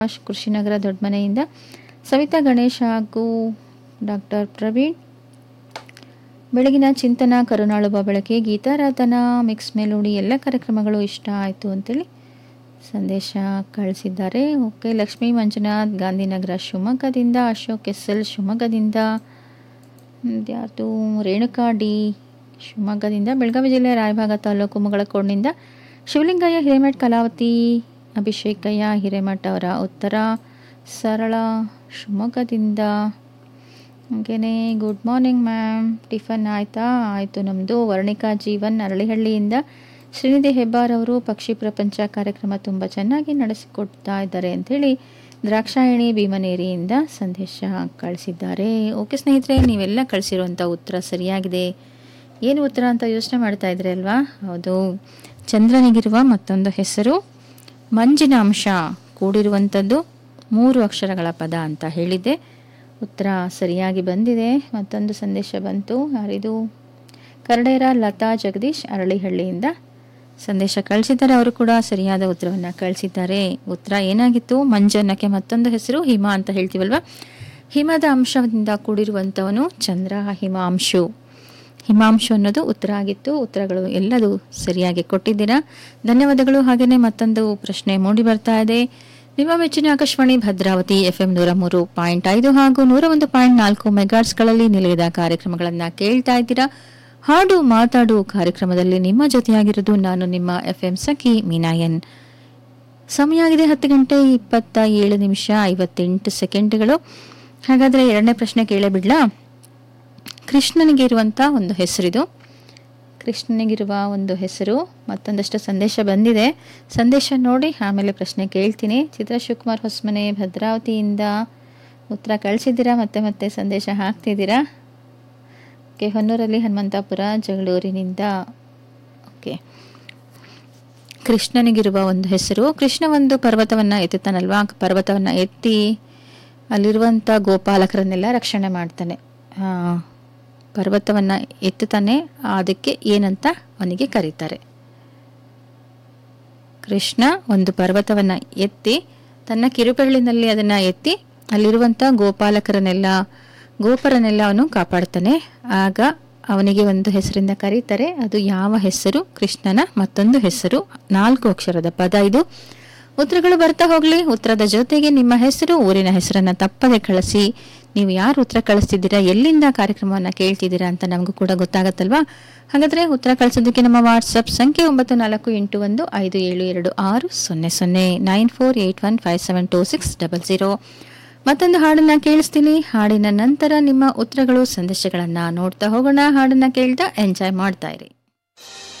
ಕೃಷಿನಗರ ದೊಡ್ಡಮನೆಯಿಂದ ಸವಿತಾ ಗಣೇಶ್ ಹಾಗೂ ಡಾಕ್ಟರ್ ಪ್ರವೀಣ್. ಬೆಳಗಿನ ಚಿಂತನ, ಕರುನಾಳುಬ ಬೆಳಕೆ, ಗೀತಾರಾಧನಾ, ಮಿಕ್ಸ್ ಮೆಲೋಡಿ ಎಲ್ಲ ಕಾರ್ಯಕ್ರಮಗಳು ಇಷ್ಟ ಆಯಿತು ಅಂತೇಳಿ ಸಂದೇಶ ಕಳಿಸಿದ್ದಾರೆ. ಓಕೆ, ಲಕ್ಷ್ಮೀ ಮಂಜುನಾಥ್ ಗಾಂಧಿನಗರ ಶಿವಮೊಗ್ಗದಿಂದ, ಅಶೋಕ್ SL ಶಿವಮೊಗ್ಗದಿಂದ, ಯಾರ್ದು ರೇಣುಕಾ ಡಿ ಶಿವಮೊಗ್ಗದಿಂದ, ಬೆಳಗಾವಿ ಜಿಲ್ಲೆ ರಾಯಭಾಗ ತಾಲೂಕು ಮುಗಳಕೋಡ್ನಿಂದ ಶಿವಲಿಂಗಯ್ಯ ಹಿರೇಮಠ್, ಕಲಾವತಿ ಅಭಿಷೇಕಯ್ಯ ಹಿರೇಮಠ್ ಅವರ ಉತ್ತರ, ಸರಳ ಶಿವಮೊಗ್ಗದಿಂದ. ಹಾಗೆಯೇ ಗುಡ್ ಮಾರ್ನಿಂಗ್ ಮ್ಯಾಮ್, ಟಿಫನ್ ಆಯಿತಾ? ಆಯಿತು ನಮ್ಮದು. ವರ್ಣಿಕಾ ಜೀವನ್ ಅರಳಿಹಳ್ಳಿಯಿಂದ, ಶ್ರೀನಿಧಿ ಹೆಬ್ಬಾರ್ ಅವರು ಪಕ್ಷಿ ಪ್ರಪಂಚ ಕಾರ್ಯಕ್ರಮ ತುಂಬ ಚೆನ್ನಾಗಿ ನಡೆಸಿಕೊಡ್ತಾ ಇದ್ದಾರೆ ಅಂಥೇಳಿ ದ್ರಾಕ್ಷಾಯಣಿ ಭೀಮನೇರಿಯಿಂದ ಸಂದೇಶ ಕಳಿಸಿದ್ದಾರೆ. ಓಕೆ ಸ್ನೇಹಿತರೆ, ನೀವೆಲ್ಲ ಕಳಿಸಿರುವಂಥ ಉತ್ತರ ಸರಿಯಾಗಿದೆ. ಏನು ಉತ್ತರ ಅಂತ ಯೋಚನೆ ಮಾಡ್ತಾ ಇದ್ರಿ ಅಲ್ವಾ? ಹೌದು, ಚಂದ್ರನಿಗಿರುವ ಮತ್ತೊಂದು ಹೆಸರು ಮಂಜಿನ ಅಂಶ ಕೂಡಿರುವಂಥದ್ದು 3 ಅಕ್ಷರಗಳ ಪದ ಅಂತ ಹೇಳಿದ್ದೆ. ಉತ್ತರ ಸರಿಯಾಗಿ ಬಂದಿದೆ. ಮತ್ತೊಂದು ಸಂದೇಶ ಬಂತು. ಯಾರಿದು? ಕರಡೇರ ಲತಾ ಜಗದೀಶ್ ಅರಳಿಹಳ್ಳಿಯಿಂದ ಸಂದೇಶ ಕಳಿಸಿದ್ದಾರೆ. ಅವರು ಕೂಡ ಸರಿಯಾದ ಉತ್ತರವನ್ನು ಕಳಿಸಿದ್ದಾರೆ. ಉತ್ತರ ಏನಾಗಿತ್ತು? ಮಂಜನ್ನಕ್ಕೆ ಮತ್ತೊಂದು ಹೆಸರು ಹಿಮ ಅಂತ ಹೇಳ್ತೀವಲ್ವ, ಹಿಮದ ಅಂಶದಿಂದ ಕೂಡಿರುವಂಥವನು ಚಂದ್ರ, ಹಿಮಾಂಶು. ಹಿಮಾಂಶು ಅನ್ನೋದು ಉತ್ತರ ಆಗಿತ್ತು. ಉತ್ತರಗಳು ಎಲ್ಲದೂ ಸರಿಯಾಗಿ ಕೊಟ್ಟಿದ್ದೀರಾ, ಧನ್ಯವಾದಗಳು. ಹಾಗೆಯೇ ಮತ್ತೊಂದು ಪ್ರಶ್ನೆ ಮೂಡಿ ಬರ್ತಾ ಇದೆ. ನಿಮ್ಮ ಮೆಚ್ಚಿನ ಆಕಾಶವಾಣಿ ಭದ್ರಾವತಿ FM 103.5 ಹಾಗೂ 101.4 ಮೆಗಾಟ್ಸ್ಗಳಲ್ಲಿ ನಿಲಯದ ಕಾರ್ಯಕ್ರಮಗಳನ್ನು ಕೇಳ್ತಾ ಇದ್ದೀರಾ. ಹಾಡು ಮಾತಾಡು ಕಾರ್ಯಕ್ರಮದಲ್ಲಿ ನಿಮ್ಮ ಜೊತೆಯಾಗಿರೋದು ನಾನು ನಿಮ್ಮ FM ಸಖಿ ಮೀನಾಯನ್. ಸಮಯ ಆಗಿದೆ 10 ಗಂಟೆ 27 ನಿಮಿಷ 58 ಸೆಕೆಂಡ್ಗಳು. ಹಾಗಾದರೆ ಎರಡನೇ ಪ್ರಶ್ನೆ ಕೇಳೇ ಬಿಡ್ಲಾ? ಕೃಷ್ಣನಿಗೆ ಇರುವಂಥ ಒಂದು ಹೆಸರಿದು. ಕೃಷ್ಣನಿಗಿರುವ ಒಂದು ಹೆಸರು. ಮತ್ತೊಂದಷ್ಟು ಸಂದೇಶ ಬಂದಿದೆ, ಸಂದೇಶ ನೋಡಿ ಆಮೇಲೆ ಪ್ರಶ್ನೆ ಕೇಳ್ತೀನಿ. ಚಿತ್ರ ಶಿವಕುಮಾರ್ ಹೊಸಮನೆ ಭದ್ರಾವತಿಯಿಂದ ಉತ್ತರ ಕಳಿಸಿದ್ದೀರಾ, ಮತ್ತೆ ಸಂದೇಶ ಹಾಕ್ತಿದ್ದೀರಾ. ಓಕೆ, ಹೊನ್ನೂರಲ್ಲಿ ಹನುಮಂತಾಪುರ ಜಗಳೂರಿನಿಂದ. ಓಕೆ, ಕೃಷ್ಣನಿಗಿರುವ ಒಂದು ಹೆಸರು. ಕೃಷ್ಣ ಒಂದು ಪರ್ವತವನ್ನು ಎತ್ತುತ್ತಾನಲ್ವಾ, ಪರ್ವತವನ್ನು ಎತ್ತಿ ಅಲ್ಲಿರುವಂಥ ಗೋಪಾಲಕರನ್ನೆಲ್ಲ ರಕ್ಷಣೆ ಮಾಡ್ತಾನೆ. ಪರ್ವತವನ್ನು ಎತ್ತುತ್ತಾನೆ, ಅದಕ್ಕೆ ಏನಂತ ಅವನಿಗೆ ಕರೀತಾರೆ? ಕೃಷ್ಣ ಒಂದು ಪರ್ವತವನ್ನು ಎತ್ತಿ ತನ್ನ ಕಿರುಬೆರಳಿನಲ್ಲಿ ಅದನ್ನು ಎತ್ತಿ ಅಲ್ಲಿರುವಂಥ ಗೋಪರನ್ನೆಲ್ಲ ಅವನು ಕಾಪಾಡ್ತಾನೆ. ಆಗ ಅವನಿಗೆ ಒಂದು ಹೆಸರಿಂದ ಕರೀತಾರೆ. ಅದು ಯಾವ ಹೆಸರು? ಕೃಷ್ಣನ ಮತ್ತೊಂದು ಹೆಸರು. 4 ಅಕ್ಷರದ ಪದ ಇದು. ಉತ್ತರಗಳು ಬರ್ತಾ ಹೋಗಲಿ. ಉತ್ತರದ ಜೊತೆಗೆ ನಿಮ್ಮ ಹೆಸರು, ಊರಿನ ಹೆಸರನ್ನು ತಪ್ಪದೆ ಕಳಿಸಿ. ನೀವು ಯಾರು ಉತ್ತರ ಕಳಿಸ್ತಿದ್ದೀರಾ, ಎಲ್ಲಿಂದ ಕಾರ್ಯಕ್ರಮವನ್ನು ಕೇಳ್ತಿದ್ದೀರಾ ಅಂತ ನಮಗೂ ಕೂಡ ಗೊತ್ತಾಗತ್ತಲ್ವಾ? ಹಾಗಾದರೆ ಉತ್ತರ ಕಳಿಸೋದಕ್ಕೆ ನಮ್ಮ ವಾಟ್ಸಪ್ ಸಂಖ್ಯೆ 9481572600 9481572600. ಮತ್ತೊಂದು ಹಾಡನ್ನು ಕೇಳಿಸ್ತೀನಿ. ಹಾಡಿನ ನಂತರ ನಿಮ್ಮ ಉತ್ತರಗಳು, ಸಂದೇಶಗಳನ್ನು ನೋಡ್ತಾ ಹೋಗೋಣ. ಹಾಡನ್ನು ಕೇಳ್ತಾ ಎಂಜಾಯ್ ಮಾಡ್ತಾ ಇರಿ.